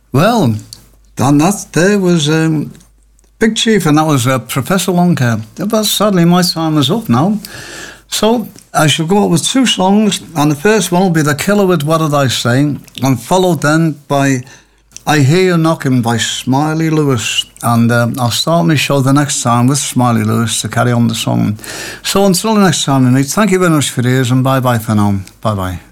Well, and that there was Big Chief, and that was Professor Longcare. But sadly, my time is up now. So I shall go out with two songs, and the first one will be The Killer with What Did I Say, and followed then by I Hear You Knocking by Smiley Lewis. And I'll start my show the next time with Smiley Lewis to carry on the song. So until the next time we meet, thank you very much for your ears, and bye-bye for now. Bye-bye.